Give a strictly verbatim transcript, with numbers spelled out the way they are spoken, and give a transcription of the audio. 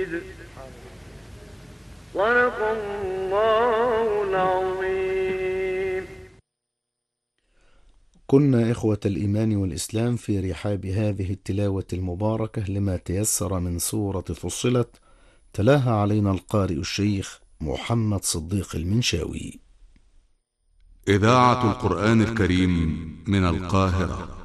صدق الله العظيم. كنا إخوة الإيمان والإسلام في رحاب هذه التلاوة المباركة لما تيسر من سورة فصلت، تلاها علينا القارئ الشيخ محمد صديق المنشاوي. إذاعة القرآن الكريم من القاهرة.